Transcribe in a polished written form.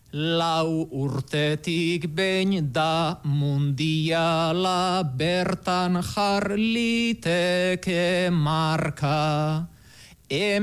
4 urtetik behin da mundiala, bertan jar liteke marka.